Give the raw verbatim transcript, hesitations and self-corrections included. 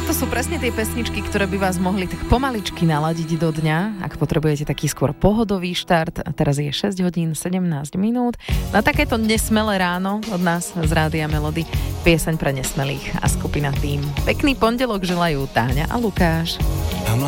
toto sú presne tie pesničky, ktoré by vás mohli tak pomaličky naladiť do dňa, ak potrebujete taký skôr pohodový štart. A teraz je šesť hodín sedemnásť minút. Na takéto nesmelé ráno od nás z Rádia Melody pieseň pre nesmelých a skupina Tým. Pekný pondelok želajú Táňa a Lukáš.